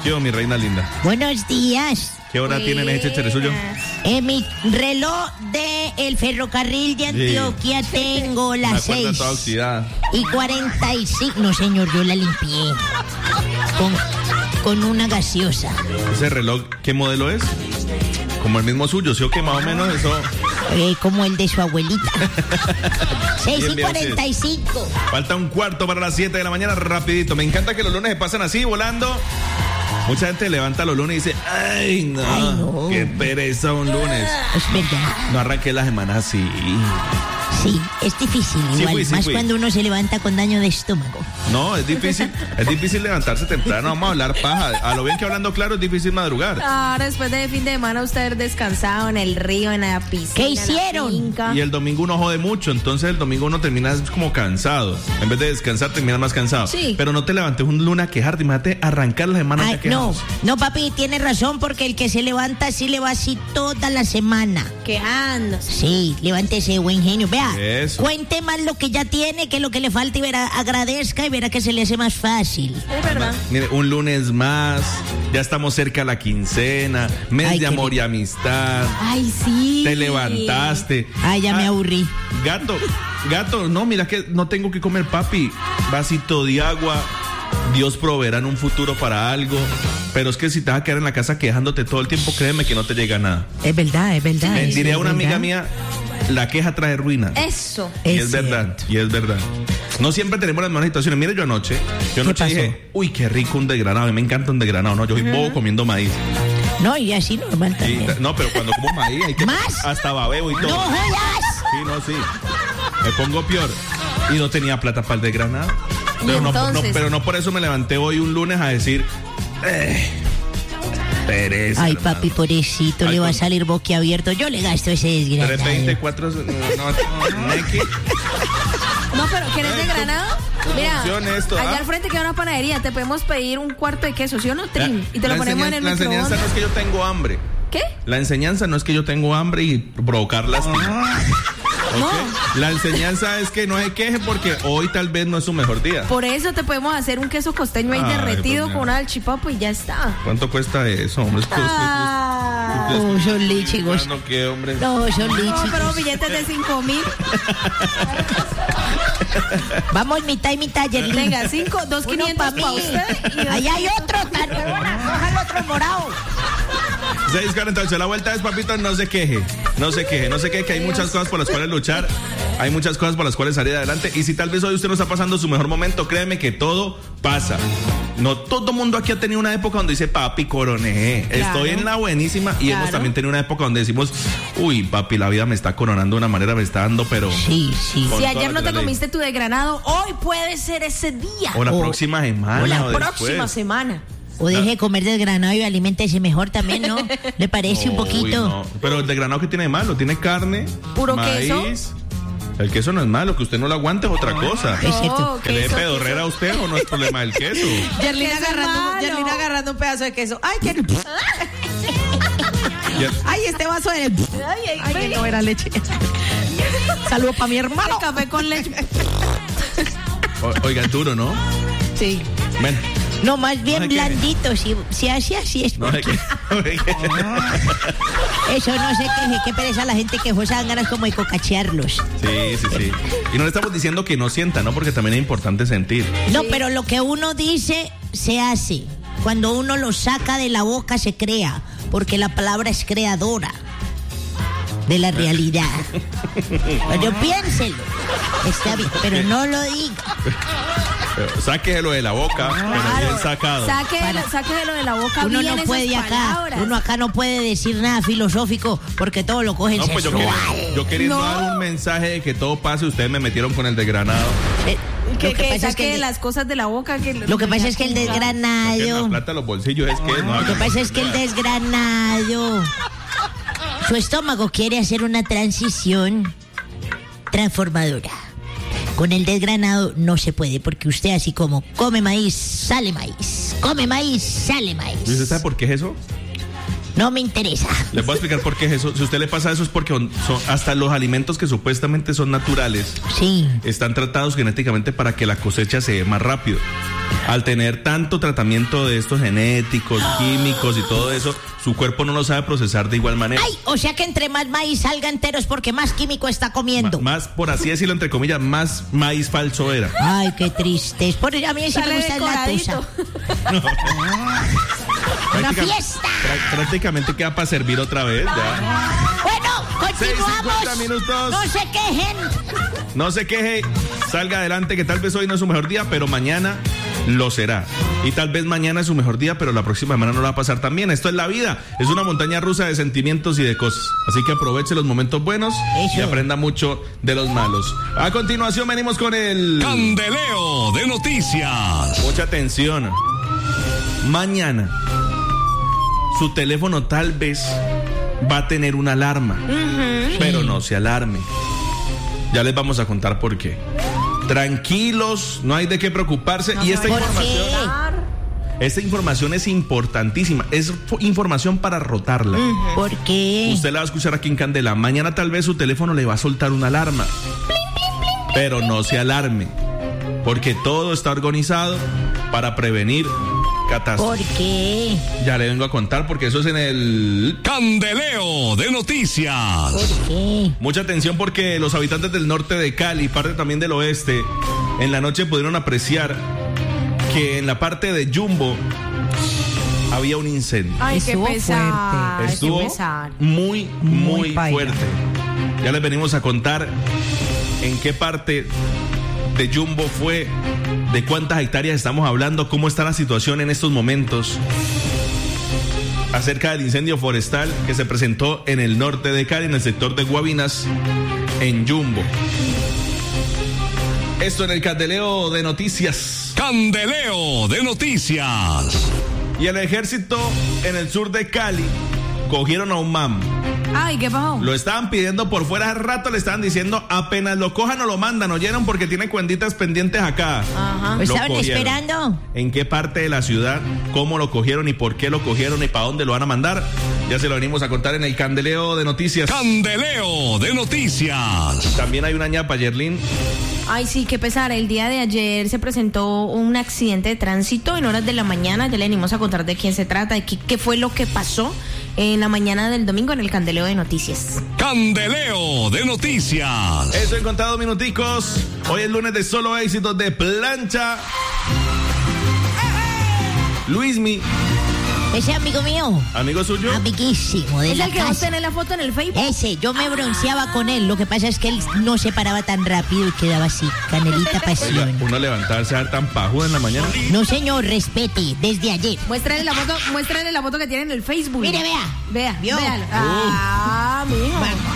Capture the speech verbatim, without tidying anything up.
¿Qué hubo, mi reina linda? Buenos días. ¿Qué hora tiene en ese chere suyo? En mi reloj de el ferrocarril de Antioquia sí. tengo las seis y cuarenta y cinco. No, señor, yo la limpié con, con una gaseosa. ¿Ese reloj qué modelo es? Como el mismo suyo, ¿sí o qué? Más o menos eso. Eh, como el de su abuelita. seis y cuarenta y cinco. Falta un cuarto para las siete de la mañana, rapidito. Me encanta que los lunes se pasen así, volando. Mucha gente levanta los lunes y dice, ay no, ay, no. qué pereza un lunes. Es verdad. No arranqué la semana así. Sí, es difícil igual, sí fui, sí más fui. Cuando uno se levanta con daño de estómago. No, es difícil, es difícil levantarse temprano, vamos a hablar paja. A lo bien que hablando claro es difícil madrugar. Ahora después de fin de semana usted descansado en el río, en la piscina. ¿Qué hicieron? Y el domingo uno jode mucho, entonces el domingo uno termina como cansado. En vez de descansar termina más cansado. Sí. Pero no te levantes un lunes a quejarte, imagínate arrancar la semana. Ay, no, no papi, tienes razón porque el que se levanta así le va así toda la semana. Quejando. Sí, levántese de buen genio, vea. Eso. Cuente más lo que ya tiene que lo que le falta y verá, agradezca y verá que se le hace más fácil. Es verdad. Mire, un lunes más, ya estamos cerca de la quincena, mes Ay, de amor y amistad. Ay, sí. Te levantaste. Ay, ya ah, me aburrí. Gato, gato, no, mira que no tengo que comer, papi. Vasito de agua. Dios proveerá en un futuro para algo. Pero es que si te vas a quedar en la casa quejándote todo el tiempo, créeme que no te llega nada. Es verdad, es verdad. Me es diría es una verdad. amiga mía, la queja trae ruina. Eso. Y es, es verdad, y es verdad. No siempre tenemos las mismas situaciones. Mire, yo anoche, yo anoche dije, uy, qué rico un desgranado. A mí me encanta un desgranado, ¿no? Yo soy uh-huh. bobo comiendo maíz. No, y así normal también. Y, no, pero cuando como maíz hay que... ¿Más? Hasta babeo y todo. ¡No jodas! Sí, no, sí. Me pongo peor. Y no tenía plata para el desgranado. Pero no, no, pero no por eso me levanté hoy un lunes a decir... Eh, pereza. Ay, hermano. papi, pobrecito, Ay, le va a salir boquiabierto. Yo le gasto ese desgranado. tres veinticuatro... No, no, no, no, pero ¿quieres desgranado? Mira, esto, allá ¿ah? al frente queda una panadería. Te podemos pedir un cuarto de queso, ¿sí o no, Trin? La, y te lo ponemos en el microondas. La enseñanza no es que yo tengo hambre. ¿Qué? La enseñanza no es que yo tengo hambre y provocar lástima. ¿Okay? No. La enseñanza es que no se queje porque hoy tal vez no es su mejor día. Por eso te podemos hacer un queso costeño ahí Ay, derretido con una alchipapo y ya está. ¿Cuánto cuesta eso, hombre? Ah, oh, son lichigos. No, ¿qué, hombre? No, son lichigos. No, pero billetes de cinco mil. Vamos mitad y mitad, Yerlin. Venga, cinco, dos quinientos para usted. Ahí hay otro, tan buena. Coja el otro morado. seis cuarenta y ocho, la vuelta es, papito, no se queje, no se queje, no se queje que hay muchas cosas por las cuales luchar, hay muchas cosas por las cuales salir adelante y si tal vez hoy usted no está pasando su mejor momento, créeme que todo pasa. No todo mundo aquí ha tenido una época donde dice, papi, coroné, claro. Estoy en la buenísima y claro. Hemos también tenido una época donde decimos, uy, papi, la vida me está coronando de una manera, me está dando, pero... Sí, sí. Si ayer no te comiste tu desgranado, hoy puede ser ese día. O la o, próxima semana. O la o próxima después. semana. O deje de comer desgranado y aliméntese mejor también, ¿no? ¿Le parece no, un poquito? Uy, no. Pero el desgranado, ¿qué tiene de malo? Tiene carne, puro maíz. Queso. El queso no es malo, que usted no lo aguante es otra cosa. No, es cierto. Que le dé pedorrera a usted o no es problema del queso. Yerlina agarrando, Yerlina agarrando un pedazo de queso. ¡Ay, qué! ¡Ay, este vaso de... ¡Ay, ay, ay! ay no era leche. Saludos para mi hermano. Café con leche. O, oiga, duro, ¿no? Sí. Bueno. No, más bien no blandito. Si, si así, así es. No, que, no Eso no se queje. Qué pereza la gente quejosa, dan ganas como de cocachearlos. Sí, sí, sí. Y no le estamos diciendo que no sienta, ¿no? Porque también es importante sentir. No, sí. Pero lo que uno dice, se hace. Cuando uno lo saca de la boca, se crea. Porque la palabra es creadora de la realidad. Pero piénselo. Está bien, pero no lo diga. Sáquelo de la boca, claro. Pero bien sacado. Sáquelo, sáquelo de la boca. Uno bien no puede acá, palabras. Uno acá no puede decir nada filosófico porque todo lo cogen no, pues sexual. Yo, quería, yo queriendo no. dar un mensaje de que todo pase, ustedes me metieron con el desgranado. Eh, que, que, que saque es que de las cosas de la boca. Que lo que pasa es que el desgranado. La plata, los bolsillos es que no. Lo que pasa es que el desgranado. Su estómago quiere hacer una transición transformadora. Con el desgranado no se puede, porque usted así como come maíz, sale maíz. Come maíz, sale maíz. ¿Y usted sabe por qué es eso? No me interesa. Les voy a explicar por qué es eso. Si a usted le pasa eso es porque son, hasta los alimentos que supuestamente son naturales, sí, están tratados genéticamente para que la cosecha se dé más rápido. al tener tanto tratamiento de estos genéticos, químicos y todo eso, su cuerpo no lo sabe procesar de igual manera. Ay, o sea que entre más maíz salga enteros porque más químico está comiendo. Ma- más, por así decirlo, entre comillas, más maíz falso era. Ay, qué triste. Es por, a mí sí Sale me gusta la tusa. Una Práctica- fiesta. prá- prácticamente queda para servir otra vez. Ya. Bueno, seis continuamos. cincuenta minutos. No se quejen. No se queje, salga adelante, que tal vez hoy no es su mejor día, pero mañana lo será. Y tal vez mañana es su mejor día, pero la próxima semana no la va a pasar tan bien. Esto es la vida, es una montaña rusa de sentimientos y de cosas. Así que aproveche los momentos buenos y Eso. aprenda mucho de los malos. A continuación venimos con el... Candeleo de noticias. Mucha atención. Mañana, su teléfono tal vez va a tener una alarma, pero no se alarme. Ya les vamos a contar por qué. Tranquilos, no hay de qué preocuparse. Y esta ¿Por información, qué? esta información es importantísima. Es fo- información para rotarla. ¿Por qué? Usted la va a escuchar aquí en Candela. Mañana tal vez su teléfono le va a soltar una alarma. Pero no se alarme, porque todo está organizado para prevenir ¿Por catástrofes. qué? Ya le vengo a contar porque eso es en el... Candeleo de noticias. ¿Por qué? Mucha atención porque los habitantes del norte de Cali, parte también del oeste, en la noche pudieron apreciar que en la parte de Jumbo había un incendio. Ay, qué Estuvo pesar. fuerte. Estuvo Qué pesar. muy, muy, Muy paila. fuerte. Ya les venimos a contar en qué parte de Jumbo fue, de cuántas hectáreas estamos hablando, cómo está la situación en estos momentos acerca del incendio forestal que se presentó en el norte de Cali, en el sector de Guabinas, en Jumbo. Esto en el Candeleo de Noticias. Candeleo de noticias. Y el ejército en el sur de Cali cogieron a un mam. Ay, ¿qué pasó? Lo estaban pidiendo por fuera, hace rato le estaban diciendo, apenas lo cojan o lo mandan, oyeron, porque tiene cuenditas pendientes acá. Ajá. Lo ¿Estaban cogieron. esperando? ¿En qué parte de la ciudad? ¿Cómo lo cogieron y por qué lo cogieron y para dónde lo van a mandar? Ya se lo venimos a contar en el Candeleo de Noticias. Candeleo de noticias. También hay una ñapa, Yerlin. Ay, sí, qué pesar. El día de ayer se presentó un accidente de tránsito en horas de la mañana. Ya le venimos a contar de quién se trata, de qué, qué fue lo que pasó en la mañana del domingo en el Candeleo de Noticias. Candeleo de noticias. Eso en contados minuticos. Hoy es lunes de solo éxitos de plancha. Luismi, Ese amigo mío, amigo suyo. amiguísimo de Es la el que vos casa. tenés la foto en el Facebook. Ese, yo me bronceaba con él. Lo que pasa es que él no se paraba tan rápido y quedaba así, canelita Oiga, pasión. uno levantarse a dar tan pajudo en la mañana. No, señor, respete, desde ayer. Muéstrale la foto, muéstrale la foto que tiene en el Facebook. Mire, vea. Vea, ¿Vio? véalo. Ah, mijo. Va-